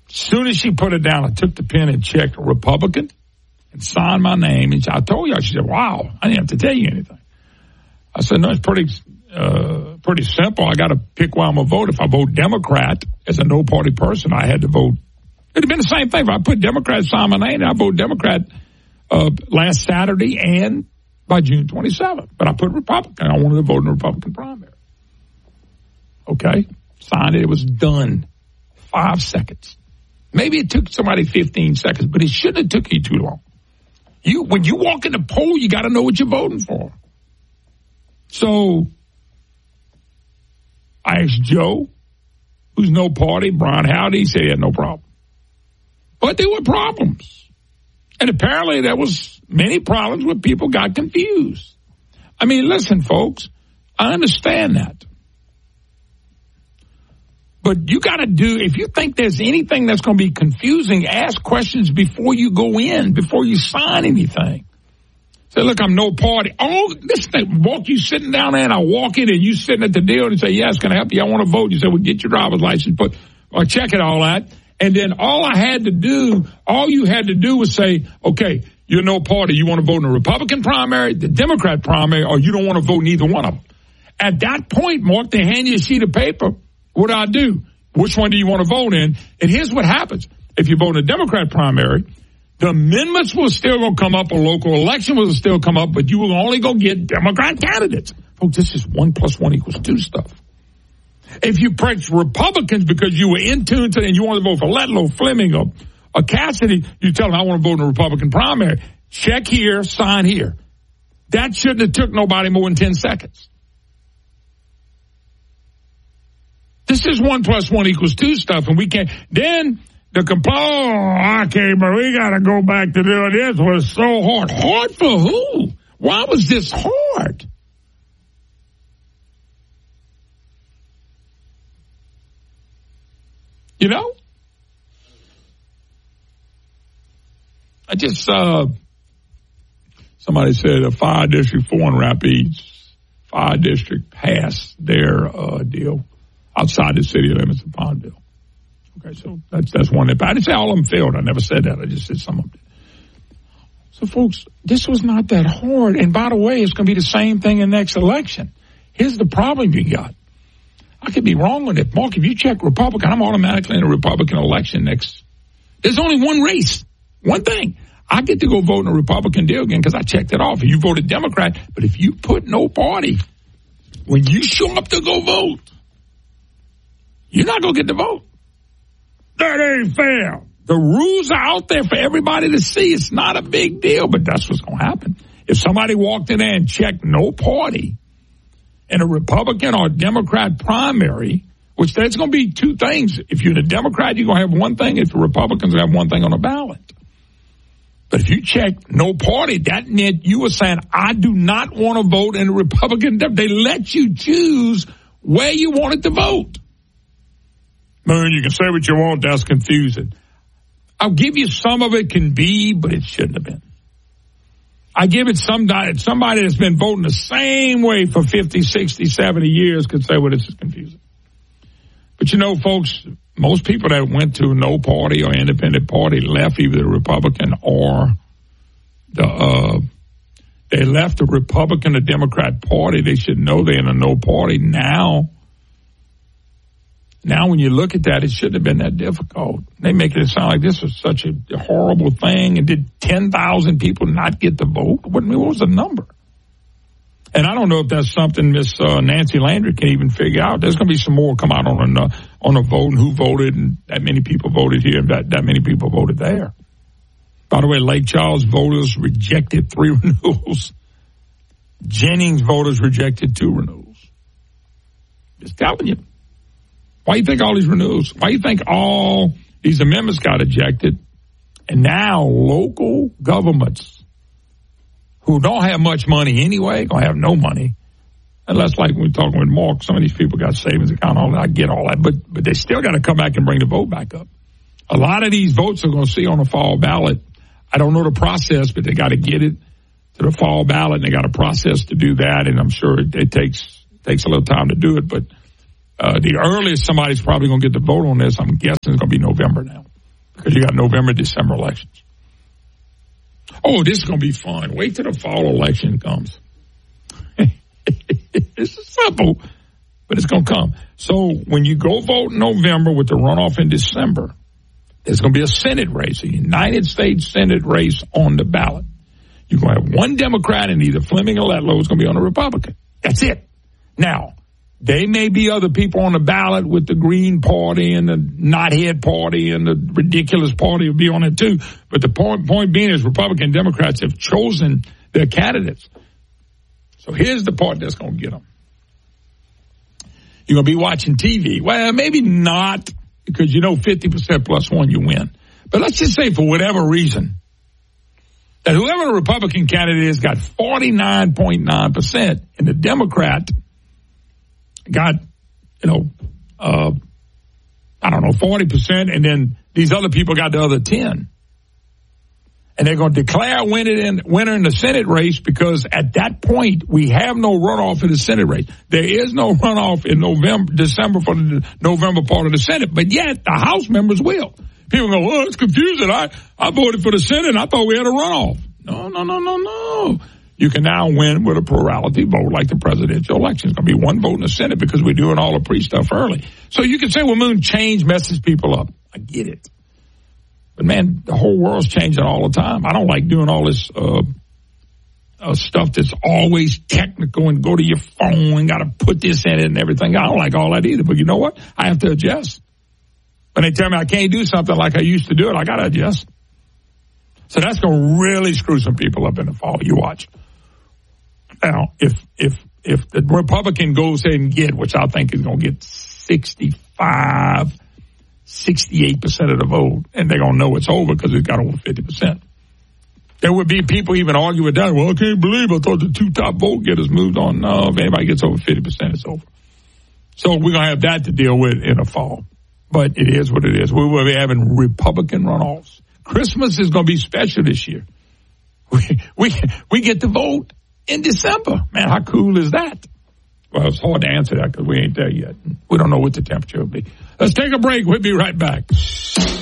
As soon as she put it down, I took the pen and checked Republican and signed my name. And I told you, she said, wow, I didn't have to tell you anything. I said, no, it's pretty simple. I got to pick where I'm going to vote. If I vote Democrat as a no-party person, I had to vote. It would have been the same thing. If I put Democrat, sign my name, I vote Democrat last Saturday and by June 27th. But I put Republican. I wanted to vote in the Republican primary. Okay? Signed it. It was done. 5 seconds. Maybe it took somebody 15 seconds, but it shouldn't have took you too long. When you walk in the poll, you got to know what you're voting for. So I asked Joe, who's no party, Brian Howdy, he said he had no problem. But there were problems. And apparently there was many problems where people got confused. I mean, listen, folks, I understand that. But you got to if you think there's anything that's going to be confusing, ask questions before you go in, before you sign anything. Say, look, I'm no party. Oh, this thing, you sitting down there and I walk in and you sitting at the deal and say, yes, can I help you? I want to vote. You say, well, get your driver's license, or check it all that. And then all you had to do was say, okay, you're no party. You want to vote in the Republican primary, the Democrat primary, or you don't want to vote in either one of them. At that point, Mark, they hand you a sheet of paper. What do I do? Which one do you want to vote in? And here's what happens. If you vote in a Democrat primary, the amendments will still going to come up, a local election will still come up, but you will only go get Democrat candidates. Folks, this is 1 + 1 = 2 stuff. If you press Republicans because you were in tune to and you want to vote for Letlow, Fleming, or Cassidy, you tell them, I want to vote in the Republican primary. Check here, sign here. That shouldn't have took nobody more than 10 seconds. This is 1 + 1 = 2 stuff, and we can't. Then the okay, but we got to go back to doing this. It was so hard. Hard for who? Why was this hard? You know? I just, somebody said a fire district 4 in Rapides, fire district passed their deal outside the city limits of Pondville. Okay, so that's one that I didn't say all of them failed. I never said that. I just said some of them. So, folks, this was not that hard. And by the way, it's going to be the same thing in the next election. Here's the problem you got. I could be wrong on it. Mark, if you check Republican, I'm automatically in a Republican election next. There's only one race, one thing. I get to go vote in a Republican deal again because I checked it off. You voted Democrat, but if you put no party, when you show up to go vote, you're not going to get to vote. That ain't fair. The rules are out there for everybody to see. It's not a big deal, but that's what's going to happen. If somebody walked in there and checked no party in a Republican or Democrat primary, which there's going to be two things. If you're a Democrat, you're going to have one thing. If the Republicans have one thing on the ballot. But if you check no party, that meant you were saying, I do not want to vote in a Republican. They let you choose where you wanted to vote. Man, you can say what you want. That's confusing. I'll give you some of it can be, but it shouldn't have been. I give it somebody that's been voting the same way for 50, 60, 70 years could say, well, this is confusing. But you know, folks, most people that went to no party or independent party left either the Republican or they left the Republican or Democrat party. They should know they're in a no party now. Now, when you look at that, it shouldn't have been that difficult. They make it sound like this was such a horrible thing. And did 10,000 people not get to vote? What was the number? And I don't know if that's something Miss Nancy Landry can even figure out. There's going to be some more come out on a vote and who voted, and that many people voted here, and that many people voted there. By the way, Lake Charles voters rejected 3 renewals. Jennings voters rejected 2 renewals. Just telling you. Why do you think all these renewals, why do you think all these amendments got ejected? And now local governments who don't have much money anyway, going to have no money. Unless, like we're talking with Mark, some of these people got savings account, all that. I get all that. But they still got to come back and bring the vote back up. A lot of these votes are going to see on the fall ballot. I don't know the process, but they got to get it to the fall ballot, and they got a process to do that. And I'm sure it takes a little time to do it. But the earliest somebody's probably going to get the vote on this, I'm guessing, is going to be November now. because you got November, December elections. Oh, this is going to be fun. Wait till the fall election comes. It's simple, but it's going to come. So when you go vote in November with the runoff in December, there's going to be a Senate race, a United States Senate race on the ballot. You're going to have one Democrat, and either Fleming or Letlow is going to be on a Republican. That's it. Now, there may be other people on the ballot with the Green Party and the Knothead Party and the ridiculous party will be on it too. But the point being is Republican and Democrats have chosen their candidates. So here's the part that's going to get them. You're going to be watching TV. Well, maybe not, because 50% plus one, you win. But let's just say for whatever reason, that whoever the Republican candidate is got 49.9%, and the Democrat got, 40%, and then these other people got the other 10. And they're going to declare winner in the Senate race, because at that point, we have no runoff in the Senate race. There is no runoff in December for the November part of the Senate, but yet the House members will. People go, well, it's confusing. I voted for the Senate, and I thought we had a runoff. No. You can now win with a plurality vote like the presidential election. It's going to be one vote in the Senate because we're doing all the pre-stuff early. So you can say, well, Moon, change messes people up. I get it. But, man, the whole world's changing all the time. I don't like doing all this stuff that's always technical and go to your phone and got to put this in it and everything. I don't like all that either. But you know what? I have to adjust. When they tell me I can't do something like I used to do it, I got to adjust. So that's going to really screw some people up in the fall. You watch. Now, if the Republican goes ahead and which I think is going to get 68% of the vote, and they're going to know it's over because it's got over 50%. There would be people even argue with that. Well, I can't believe I thought the two top vote getters moved on. No, if anybody gets over 50%, it's over. So we're going to have that to deal with in the fall. But it is what it is. We will be having Republican runoffs. Christmas is going to be special this year. We get to vote in December. Man, how cool is that? Well, it's hard to answer that because we ain't there yet. We don't know what the temperature will be. Let's take a break. We'll be right back.